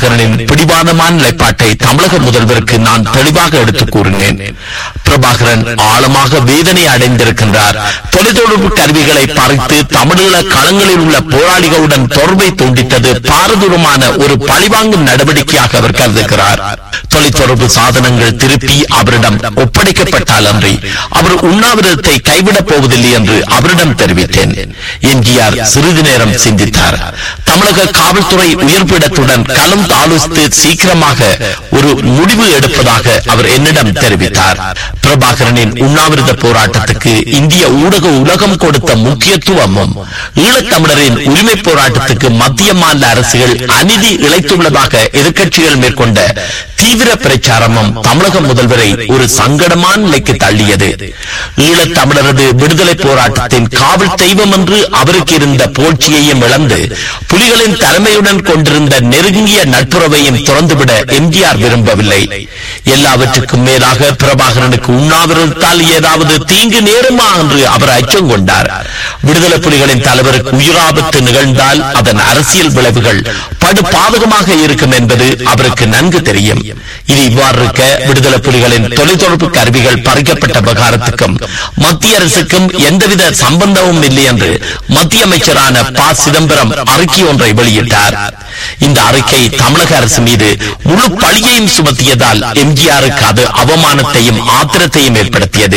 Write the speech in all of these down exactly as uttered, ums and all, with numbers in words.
பிரபாகரனின் பிடிவாதமான நிலைப்பாட்டை தமிழக முதல்வருக்கு நான் தெளிவாக எடுத்துக் கூறினேன். பிரபாகரன் ஆழமாக வேதனை அடைந்திருக்கின்றார். தொலைத்தொடர்பு கருவிகளை பறித்து தமிழீழ களங்களில் உள்ள போராளிகளுடன் தொடர்பை துண்டித்தது பாரதூரமான ஒரு பழிவாங்கும் நடவடிக்கையாக அவர் கருதுகிறார். தொலைத்தொடர்பு சாதனங்கள் திருப்பி அவரிடம் ஒப்படைக்கப்பட்டால் அன்றி அவர் உண்ணாவிரதத்தை கைவிடப் போவதில்லை என்று அவரிடம் தெரிவித்தேன். எம்ஜிஆர் சிறிது நேரம் சிந்தித்தார். தமிழக காவல்துறை உயர்பீடத்துடன் கலந்து ஆலோசித்து சீக்கிரமாக ஒரு முடிவு எடுப்பதாக அவர் என்னிடம் தெரிவித்தார். பிரபாகரனின் உண்ணாவிரத போராட்டத்துக்கு இந்திய ஊடக உலகம் கொடுத்த முக்கியத்துவமும் ஈழத்தமிழரின் உரிமை போராட்டத்துக்கு மத்திய மாநில அரசுகள் அநீதி இழைத்துள்ளதாக எதிர்க்கட்சிகள் மேற்கொண்ட தீவிர பிரச்சாரமும் தமிழக முதல்வரை ஒரு சங்கடமான நிலைக்கு தள்ளியது. ஈழத்தமிழரது விடுதலை போராட்டத்தின் காவல் தெய்வம் என்று அவருக்கு இருந்த புகழ்ச்சியையும் இழந்து புலிகளின் தலைமையுடன் கொண்டிருந்த நெருங்கிய நட்புறவையும் திறந்துவிட எம்ஜிஆர் விரும்பவில்லை. எல்லாவற்றுக்கும் மேலாக பிரபாகரனுக்கு உண்ணாவிரதத்தால் ஏதாவது தீங்கு நேருமா என்று அவர் அச்சம் கொண்டார். விடுதலை புலிகளின் தலைவருக்கு உயிராபத்து நிகழ்ந்தால் அதன் அரசியல் விளைவுகள் படு பாதகமாக இருக்கும் என்பது அவருக்கு நன்கு தெரியும். இது இவ்வாறு இருக்க விடுதலை புலிகளின் தொலைத்தொடர்பு கருவிகள் பறிக்கப்பட்ட விவகாரத்துக்கும் மத்திய அரசுக்கும் எந்தவித சம்பந்தமும் இல்லை என்று மத்திய அமைச்சரான ப சிதம்பரம் அறிக்கை ஒன்றை வெளியிட்டார். இந்த அறிக்கை தமிழக அரசு மீது முழு பழியையும் சுமத்தியதால் எம்ஜிஆருக்கு அது அவமானத்தையும் ஆத்திரத்தையும் ஏற்படுத்தியது.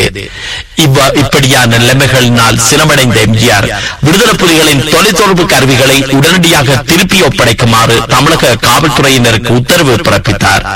இப்படியான நிலைமைகளினால் சிரமடைந்த எம்ஜிஆர் விடுதலை புலிகளின் தொலைத்தொடர்பு கருவிகளை உடனடியாக திருப்பி ஒப்படைக்குமாறு தமிழக காவல்துறையினருக்கு உத்தரவு பிறப்பித்தார்.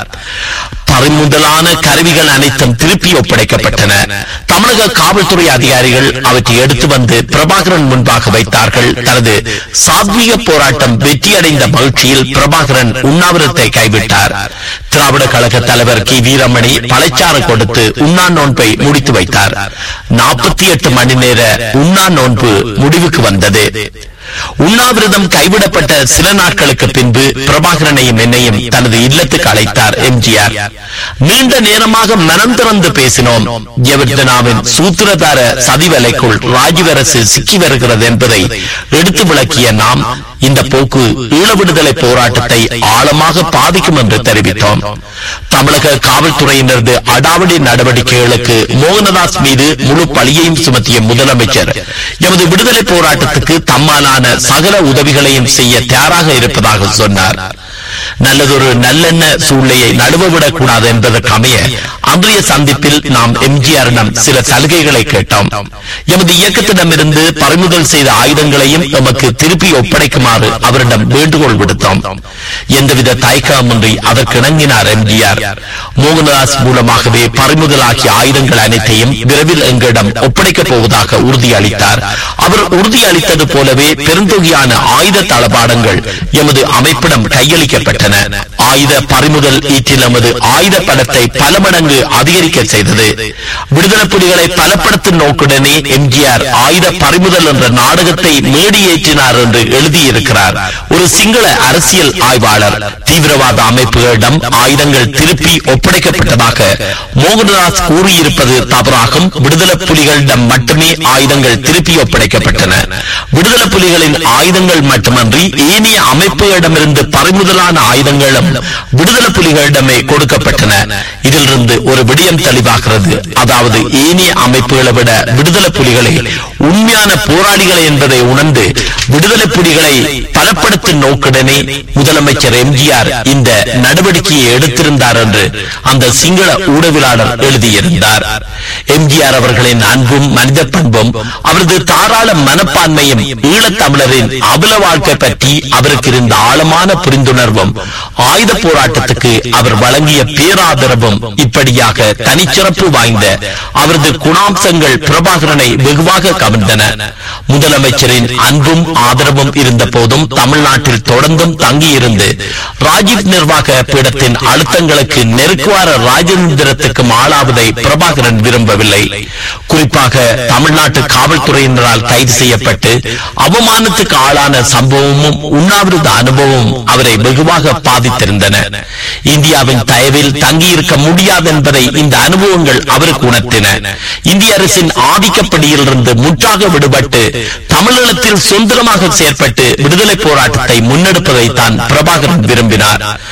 பறிமுதலான கருவிகள் அனைத்தும் திருப்பி ஒப்படைக்கப்பட்டன. தமிழக காவல்துறை அதிகாரிகள் அவற்றை எடுத்து வந்து பிரபாகரன் முன்பாக வைத்தார்கள். தனது சாத்வீக போராட்டம் வெற்றியடைந்த மகிழ்ச்சியில் பிரபாகரன் உண்ணாவிரதத்தை கைவிட்டார். திராவிட கழக தலைவர் கி வீரமணி பழச்சாறு கொடுத்து உண்ணா நோன்பை முடித்து வைத்தார். நாற்பத்தி எட்டு மணி நேர உண்ணா நோன்பு முடிவுக்கு வந்தது. உண்ணாவிரதம் கைவிடப்பட்ட சில நாட்களுக்கு பின்பு பிரபாகரனையும் என்னையும் தனது இல்லத்துக்கு அழைத்தார் எம்ஜிஆர். நீண்ட நேரமாக மனம் திறந்து பேசினோம். ஜெயவர்தனாவின் சூத்திரதார சதிவலைக்குள் ராஜீவ் அரசு சிக்கி வருகிறது என்பதை எடுத்து விளக்கிய நாம் இந்த போக்கு ஈழ விடுதலை போராட்டத்தை ஆழமாக பாதிக்கும் என்று தெரிவித்தோம். தமிழக காவல்துறையினரது அடாவடி நடவடிக்கைகளுக்கு மோகனதாஸ் மீது முழு பழியையும் சுமத்திய முதலமைச்சர் எமது விடுதலை போராட்டத்துக்கு தம்மாலான சகல உதவிகளையும் செய்ய தயாராக இருப்பதாக சொன்னார். நல்லதொரு நல்லெண்ண சூழ்நிலையை நழுவவிடக் கூடாது என்பதற்கு அமைய அன்றைய சந்திப்பில் நாம் எம்ஜிஆரிடம் சில சலுகைகளை கேட்டோம். எமது இயக்கத்திடமிருந்து பறிமுதல் செய்த ஆயுதங்களையும் எமக்கு திருப்பி ஒப்படைக்குமாறு அவரிடம் வேண்டுகோள் விடுத்தோம். எந்தவித தயக்கமின்றி அதற்கு இணங்கினார் எம்ஜிஆர். மோகனதாஸ் மூலமாகவே பறிமுதலாக்கிய ஆயுதங்கள் அனைத்தையும் விரைவில் எங்களிடம் ஒப்படைக்கப் போவதாக உறுதியளித்தார். அவர் உறுதியளித்தது போலவே பெருந்தொகையான ஆயுத தளபாடங்கள் எமது அமைப்பிடம் கையளிக்கப்பட்டன. ஆயுத பறிமுதல் ஈட்டில் நமது ஆயுத படத்தை பல மடங்கு அதிகரிக்க செய்தது. விடுதலை புலிகளை பலப்படுத்தும் நோக்குடனே எம்ஜிஆர் ஆயுத பறிமுதல் என்ற நாடகத்தை மேடியேற்றினார் என்று எழுதியிருக்கிறார் ஒரு சிங்கள அரசியல் ஆய்வாளர். தீவிரவாத அமைப்புகளிடம் ஆயுதங்கள் திருப்பி ஒப்படைக்கப்பட்டதாக மோகனதாஸ் கூறியிருப்பது தவறாகும். விடுதலை புலிகளிடம் மட்டுமே ஆயுதங்கள் திருப்பி ஒப்படைக்கப்பட்டன. விடுதலை புலிகளின் ஆயுதங்கள் மட்டுமன்றி ஏனைய அமைப்புகளிடமிருந்து பறிமுதலான ஆயுதங்களும் விடுதலை புலிகளிடமே கொடுக்கப்பட்டன. இதிலிருந்து ஒரு விடயம் தெளிவாகிறது. அதாவது ஏனைய அமைப்புகளை விட விடுதலை புலிகளை உண்மையான போராளிகளை என்பதை உணர்ந்து விடுதலை புலிகளை பலப்படுத்தும் நோக்குடனே முதலமைச்சர் எம்ஜிஆர் இந்த நடவடிக்கையை எடுத்திருந்தார் என்று அந்த சிங்கள ஊடகவியலாளர் எழுதியிருந்தார். எம்ஜிஆர் அவர்களின் அன்பும் மனித பண்பும் அவரது தாராள மனப்பான்மையும் ஈழத்தமிழரின் அபல வாழ்க்கை பற்றி அவருக்கு இருந்த ஆழமான புரிந்துணர்வும் ஆயுத போராட்டத்துக்கு அவர் வழங்கிய பேராதரவும் இப்படியாக தனிச்சிறப்பு வாய்ந்த அவரது குணாம்சங்கள் பிரபாகரனை வெகுவாக கவர்ந்தன. முதலமைச்சரின் அன்பும் ஆதரவும் இருந்த போதும் தமிழ்நாட்டில் தொடர்ந்தும் தங்கியிருந்து ராஜீவ் நிர்வாக பீடத்தின் அழுத்தங்களுக்கு நெருக்குவார ராஜேந்திரத்துக்கு ஆளாவதை பிரபாகரன் விரும்பவில்லை. குறிப்பாக தமிழ்நாட்டு காவல்துறையினரால் கைது செய்யப்பட்டு அவமானத்துக்கு ஆளான சம்பவமும் உண்ணாவிரத அனுபவமும் அவரை வெகுவாக பாதித்திருந்தன. இந்தியாவின் தயவில் தங்கியிருக்க முடியாது என்பதை இந்த அனுபவங்கள் அவருக்கு உணர்த்தின. இந்திய அரசின் ஆதிக்கப்படியிலிருந்து முற்றாக விடுபட்டு தமிழீழத்தில் சுதந்திரமாக செயற்பட்டு விடுதலை போராட்டத்தை முன்னெடுப்பதை தான் பிரபாகரன் விரும்பினார்.